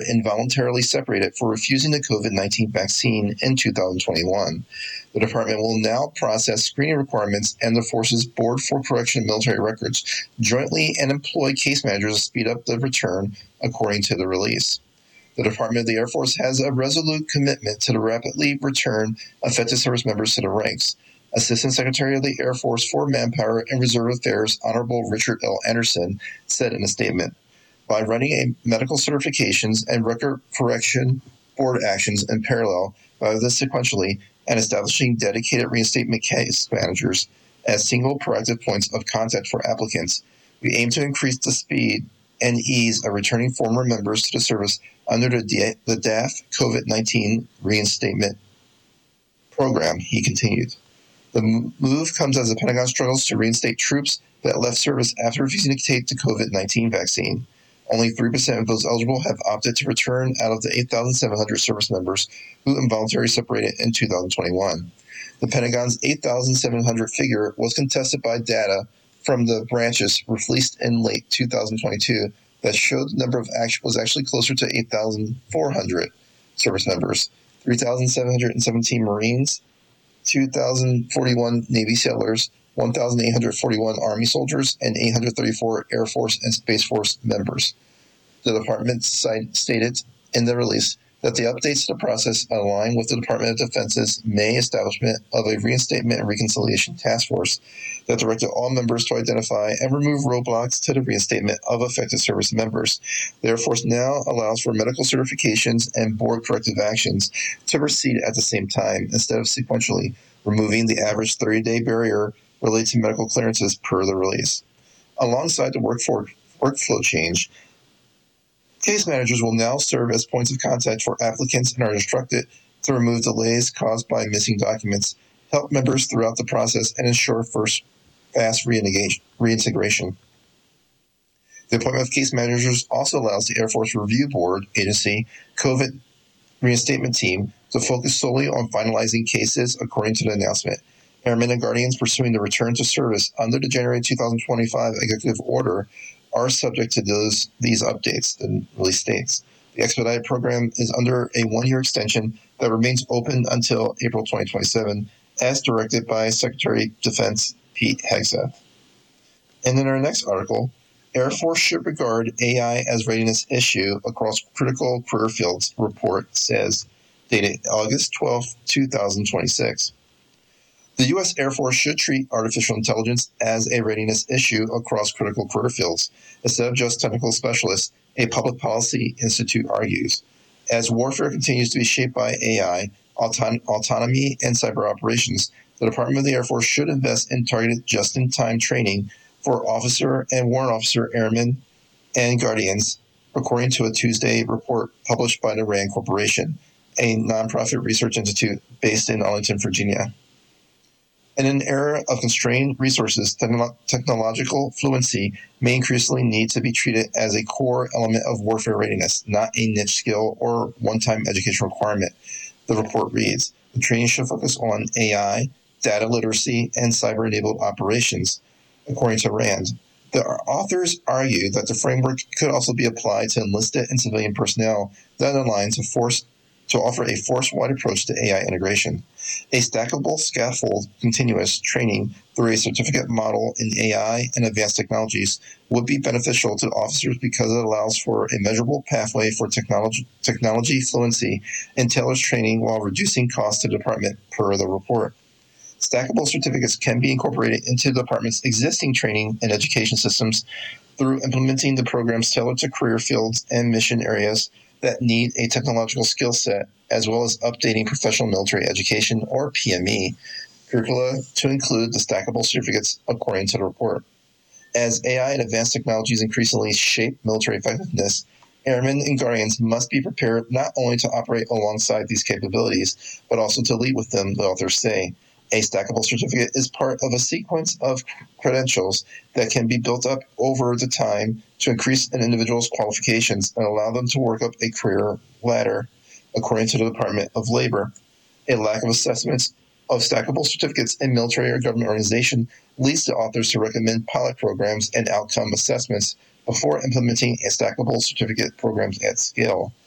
involuntarily separated for refusing the COVID-19 vaccine in 2021. The department will now process screening requirements and the force's Board for Correction of Military Records jointly and employ case managers to speed up the return, according to the release. The Department of the Air Force has a resolute commitment to the rapidly return affected service members to the ranks. Assistant Secretary of the Air Force for Manpower and Reserve Affairs, Honorable Richard L. Anderson, said in a statement, "By running a medical certifications and record correction board actions in parallel, rather than sequentially, and establishing dedicated reinstatement case managers as single proactive points of contact for applicants, we aim to increase the speed and ease of returning former members to the service under the DAF COVID-19 reinstatement program," he continued. The move comes as the Pentagon struggles to reinstate troops that left service after refusing to take the COVID-19 vaccine. Only 3% of those eligible have opted to return out of the 8,700 service members who involuntarily separated in 2021. The Pentagon's 8,700 figure was contested by data from the branches released in late 2022 that showed the number of was actually closer to 8,400 service members, 3,717 Marines, 2,041 Navy sailors, 1,841 Army soldiers, and 834 Air Force and Space Force members. The department stated in the release that the updates to the process align with the Department of Defense's May establishment of a reinstatement and reconciliation task force that directed all members to identify and remove roadblocks to the reinstatement of affected service members. The Air Force now allows for medical certifications and board corrective actions to proceed at the same time instead of sequentially, removing the average 30-day barrier related to medical clearances per the release. Alongside the workflow change, case managers will now serve as points of contact for applicants and are instructed to remove delays caused by missing documents, help members throughout the process, and ensure fast reintegration. The appointment of case managers also allows the Air Force Review Board Agency COVID reinstatement team to focus solely on finalizing cases according to the announcement. Airmen and Guardians pursuing the return to service under the January 2025 executive order are subject to these updates, the release states. The expedited program is under a one-year extension that remains open until April 2027, as directed by Secretary of Defense Pete Hegseth. And in our next article, Air Force should regard AI as readiness issue across critical career fields, report says, dated August 12, 2026. The U.S. Air Force should treat artificial intelligence as a readiness issue across critical career fields, instead of just technical specialists, a public policy institute argues. As warfare continues to be shaped by AI, autonomy, and cyber operations, the Department of the Air Force should invest in targeted just-in-time training for officer and warrant officer airmen and guardians, according to a Tuesday report published by the RAND Corporation, a nonprofit research institute based in Arlington, Virginia. In an era of constrained resources, technological fluency may increasingly need to be treated as a core element of warfare readiness, not a niche skill or one-time education requirement. The report reads, the training should focus on AI, data literacy, and cyber-enabled operations, according to RAND. The authors argue that the framework could also be applied to enlisted and civilian personnel that align to offer a force-wide approach to AI integration. A stackable scaffold continuous training through a certificate model in AI and advanced technologies would be beneficial to officers because it allows for a measurable pathway for technology fluency and tailors training while reducing costs to the department, per the report. Stackable certificates can be incorporated into the department's existing training and education systems through implementing the programs tailored to career fields and mission areas that need a technological skill set, as well as updating professional military education, or PME, curricula to include the stackable certificates, according to the report. As AI and advanced technologies increasingly shape military effectiveness, airmen and guardians must be prepared not only to operate alongside these capabilities, but also to lead with them, the authors say. A stackable certificate is part of a sequence of credentials that can be built up over the time to increase an individual's qualifications and allow them to work up a career ladder, according to the Department of Labor. A lack of assessments of stackable certificates in military or government organization leads the authors to recommend pilot programs and outcome assessments before implementing a stackable certificate programs at scale.